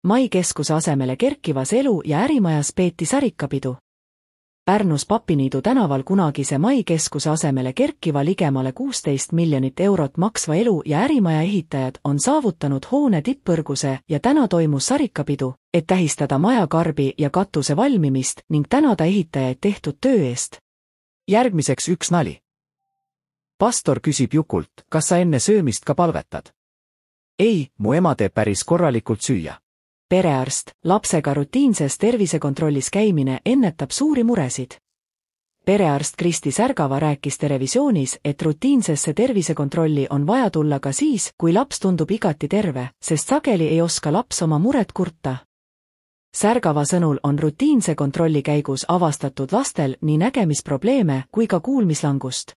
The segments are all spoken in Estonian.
Mai keskuse asemele kerkivas elu- ja ärimajas peeti sarikapidu. Pärnus Papiniidu tänaval kunagise Mai keskuse asemele kerkiva ligemale 16 miljonit eurot maksva elu- ja ärimaja ehitajad on saavutanud hoone tippõrguse ja täna toimus sarikapidu, et tähistada maja karbi ja katuse valmimist ning tänada ehitajaid tehtud töö eest. Järgmiseks üks nali. Pastor küsib Jukult, kas sa enne söömist ka palvetad? Ei, mu ema teeb päris korralikult süüa. Perearst, lapsega rutiinses tervisekontrollis käimine ennetab suuri muresid. Perearst Kristi Särgava rääkis Terevisioonis, et rutiinsesse tervisekontrolli on vaja tulla ka siis, kui laps tundub igati terve, sest sageli ei oska laps oma muret kurta. Särgava sõnul on rutiinse kontrolli käigus avastatud lastel nii nägemisprobleeme kui ka kuulmislangust.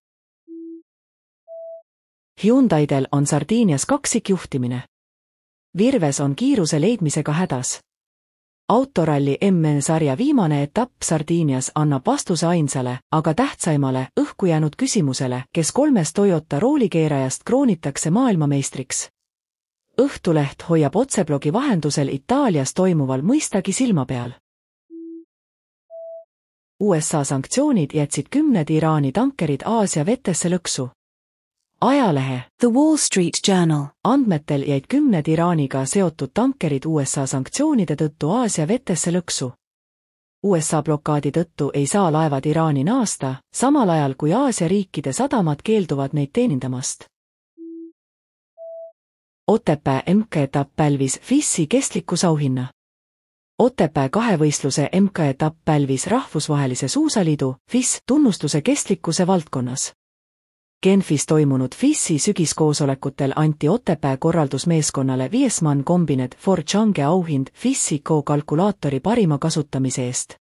Hyundaidel on Sardiinias kaksikjuhtimine. Virves on kiiruse leidmisega hädas. Autoralli MN-sarja viimane etapp Sardiinias annab vastuse ainsale, aga tähtsaimale, õhku jäänud küsimusele, kes 3 Toyota roolikeerajast kroonitakse maailmameistriks. Õhtuleht hoiab otseblogi vahendusel Itaalias toimuval mõistagi silma peal. USA sanktsioonid jätsid 10 Iraani tankerid Aasia vetesse lõksu. Ajalehe The Wall Street Journal andmetel jäid 10 Iraaniga seotud tankerid USA sanktsioonide tõttu Aasia vetesse lõksu. USA blokaadi tõttu ei saa laevad Iraani naasta, samal ajal kui Aasia riikide sadamad keelduvad neid teenindamast. Otepää MK-etapp pälvis FIS-i kestlikkusauhinna. Otepää kahevõistluse MK-etapp pälvis Rahvusvahelise Suusaliidu FIS tunnustuse kestlikkuse valdkonnas. Genfis toimunud FIS-i sügiskoosolekutel anti Otepää korraldusmeeskonnale Viesmann Combinet for Change auhind FIS-i kalkulaatori parima kasutamise eest.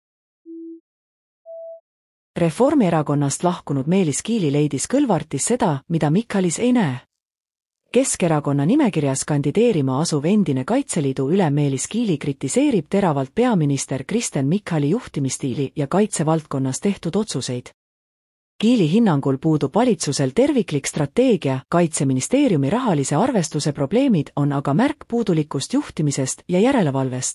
Reformierakonnast lahkunud Meelis Kiili leidis Kõlvartis seda, mida Michalis ei näe. Keskerakonna nimekirjas kandideerima asuv endine Kaitseliidu ülem Meelis Kiili kritiseerib teravalt peaminister Kristen Michali juhtimisstiili ja kaitsevaldkonnas tehtud otsuseid. Kiili hinnangul puudub valitsusel terviklik strateegia, Kaitseministeeriumi rahalise arvestuse probleemid on aga märk puudulikust juhtimisest ja järelevalvest.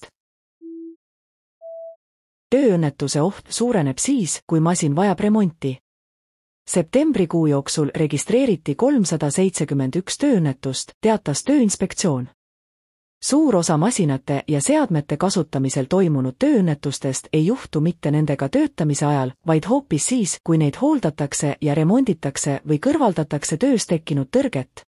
Tööõnnetuse oht suureneb siis, kui masin vajab remonti. Septembrikuu jooksul registreeriti 371 tööõnnetust, teatas Tööinspektsioon. Suur osa masinate ja seadmete kasutamisel toimunud tööõnnetustest ei juhtu mitte nendega töötamise ajal, vaid hoopis siis, kui neid hooldatakse ja remonditakse või kõrvaldatakse töös tekkinud tõrget.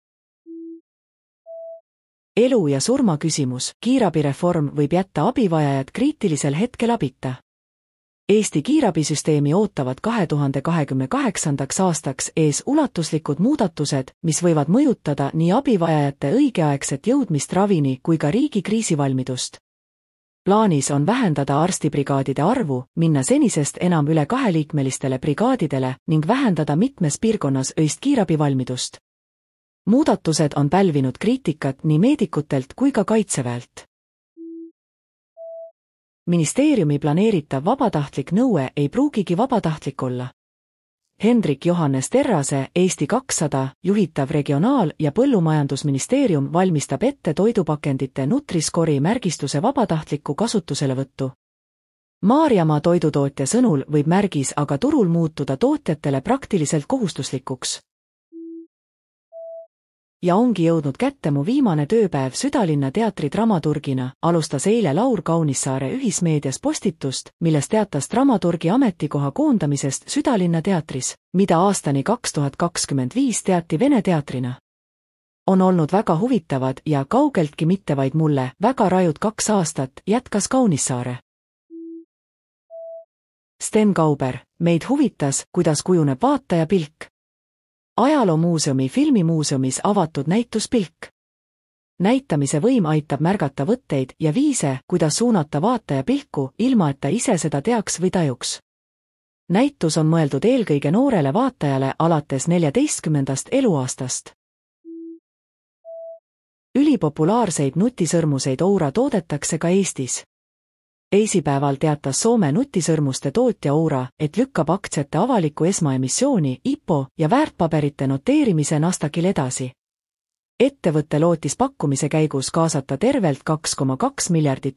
Elu ja surma küsimus, kiirabireform võib jätta abivajajad kriitilisel hetkel abita. Eesti kiirabisüsteemi ootavad 2028. aastaks ees ulatuslikud muudatused, mis võivad mõjutada nii abivajajate õigeaegset jõudmist ravini kui ka riigi kriisivalmidust. Plaanis on vähendada arstibrigaadide arvu, minna senisest enam üle 2-liikmelistele brigaadidele ning vähendada mitmes piirkonnas öist kiirabivalmidust. Muudatused on pälvinud kriitikat nii meedikutelt kui ka Kaitseväelt. Ministeeriumi planeeritav vabatahtlik nõue ei pruugigi vabatahtlik olla. Hendrik Johannes Terrase, Eesti 200, juhitav Regionaal- ja Põllumajandusministeerium valmistab ette toidupakendite Nutri-Score'i märgistuse vabatahtlikku kasutuselevõttu. Maarjamaa toidutootja sõnul võib märgis aga turul muutuda tootjatele praktiliselt kohustuslikuks. Ja ongi jõudnud kätte mu viimane tööpäev Südalinna teatri dramaturgina, alustas eile Laur Kaunissaare ühismeedias postitust, milles teatas dramaturgi ametikoha koondamisest Südalinna teatris, mida aastani 2025 teati Vene teatrina. On olnud väga huvitavad ja kaugeltki mitte vaid mulle väga rajud 2 aastat, jätkas Kaunissaare. Sten Kauber, meid huvitas, kuidas kujuneb vaataja pilk. Ajaloomuuseumi filmimuuseumis avatud näituspilk. Näitamise võim aitab märgata võtteid ja viise, kuidas suunata vaataja pilku, ilma et ta ise seda teaks või tajuks. Näitus on mõeldud eelkõige noorele vaatajale alates 14. eluaastast. Ülipopulaarseid nutisõrmuseid Oura toodetakse ka Eestis. Teisipäeval teatas Soome nutisõrmuste tootja Oura, et lükkab aktsiate avalikku esmaemissiooni, IPO ja väärtpaberite noteerimise Nasdaqil edasi. ettevõte lootis pakkumise käigus kaasata tervelt 2,2 miljardit